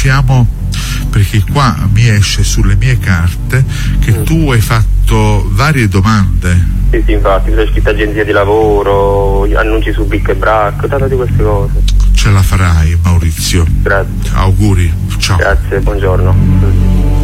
diciamo, perché qua mi esce sulle mie carte che tu hai fatto varie domande. Sì, infatti, ho scritto agenzia di lavoro, annunci su Bic e Brac, tante di queste cose. Ce la farai, Maurizio. Grazie. Auguri, ciao. Grazie, buongiorno.